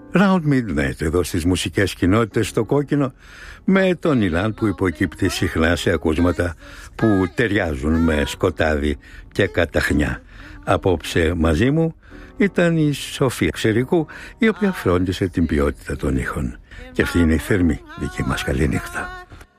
Round Midnight εδώ στις μουσικές κοινότητες στο Κόκκινο, με τον Ιλάν που υποκύπτει συχνά σε ακούσματα που ταιριάζουν με σκοτάδι και καταχνιά. Απόψε μαζί μου ήταν η Σοφία Ξερικού, η οποία φρόντισε την ποιότητα των ήχων. Και αυτή είναι η θερμή δική μας καλή νύχτα.